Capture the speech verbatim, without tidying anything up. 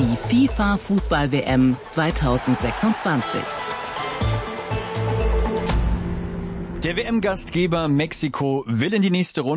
die FIFA-Fußball-W M zweitausendsechsundzwanzig. Der W M-Gastgeber Mexiko will in die nächste Runde.